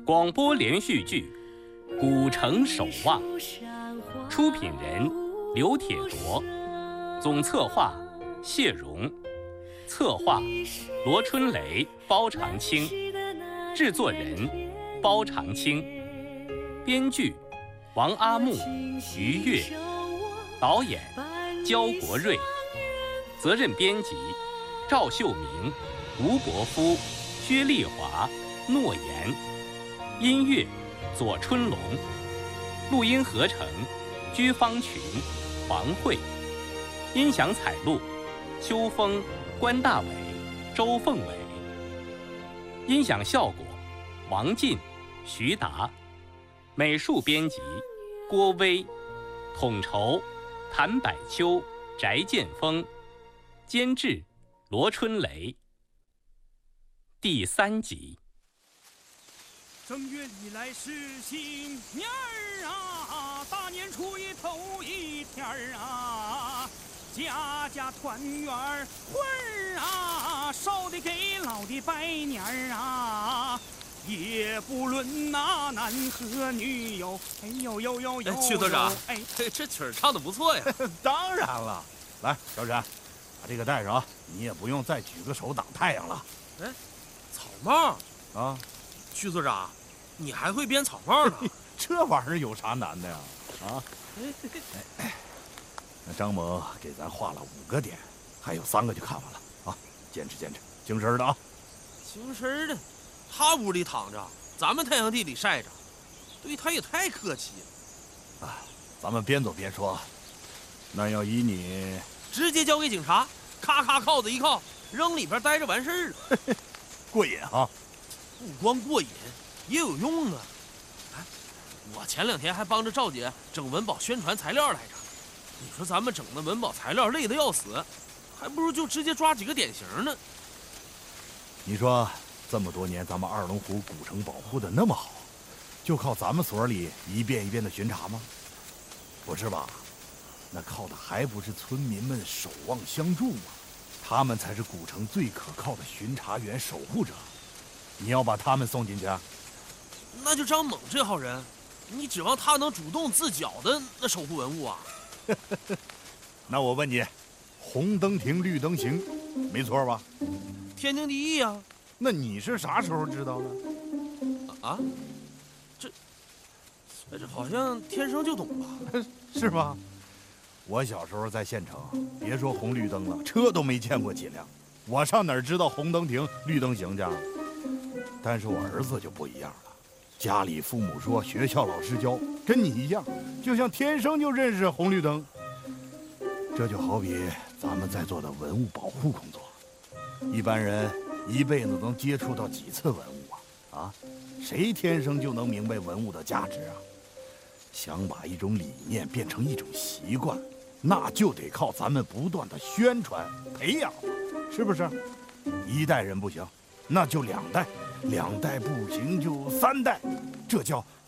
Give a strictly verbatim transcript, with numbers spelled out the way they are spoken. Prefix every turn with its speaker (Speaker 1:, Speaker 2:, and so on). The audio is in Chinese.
Speaker 1: 广播连续剧《古城守望》，出品人刘铁铎，总策划谢荣，策划罗春雷、包长青，制作人包长青，编剧王阿木、于越，导演焦国瑞，责任编辑赵秀明、吴国夫、薛丽华、诺言，音乐左春龙，录音合成居方群、黄慧，音响采录秋风、关大伟、周凤伟，音响效果王进、徐达，美术编辑郭威，统筹谭百秋、翟建峰，监制罗春雷。第三集。
Speaker 2: 正月里来是新年儿啊，大年初一头一天儿啊，家家团圆儿会儿啊，少的给老的拜年儿啊，也不论那男和女哟，哎呦呦呦呦！
Speaker 3: 曲队长，
Speaker 2: 哎，
Speaker 3: 这曲儿唱的不错呀。
Speaker 4: 当然了，来，小沈，把这个带上，你也不用再举个手挡太阳了。
Speaker 3: 哎，草帽
Speaker 4: 啊，
Speaker 3: 曲队长，你还会编草帽呢？
Speaker 4: 这玩意儿有啥难的呀？啊，哎，那张猛给咱画了五个点，还有三个就看完了啊！坚持坚持，精神的啊！
Speaker 3: 精神的，他屋里躺着，咱们太阳地里晒着，对他也太客气了。
Speaker 4: 啊，咱们边走边说。那要依你，
Speaker 3: 直接交给警察，咔咔铐子一铐，扔里边待着完事儿了。
Speaker 4: 过瘾啊！
Speaker 3: 不光过瘾，也有用啊！哎，我前两天还帮着赵姐整文保宣传材料来着。你说咱们整的文保材料累得要死，还不如就直接抓几个典型呢。
Speaker 4: 你说这么多年咱们二龙湖古城保护的那么好，就靠咱们所里一遍一遍的巡查吗？不是吧？那靠的还不是村民们守望相助吗？他们才是古城最可靠的巡查员、守护者。你要把他们送进去？
Speaker 3: 那就张猛这号人，你指望他能主动自缴的那守护文物啊？
Speaker 4: 那我问你，红灯停，绿灯行，没错吧？
Speaker 3: 天经地义啊。
Speaker 4: 那你是啥时候知道的？
Speaker 3: 啊？这这好像天生就懂吧？
Speaker 4: 是吧？我小时候在县城，别说红绿灯了，车都没见过几辆。我上哪儿知道红灯停，绿灯行去？但是我儿子就不一样了，家里父母说，学校老师教，跟你一样，就像天生就认识红绿灯。这就好比咱们在做的文物保护工作，一般人一辈子能接触到几次文物啊？啊，谁天生就能明白文物的价值啊？想把一种理念变成一种习惯，那就得靠咱们不断的宣传培养，是不是？一代人不行，那就两代，两代不行就三代，这叫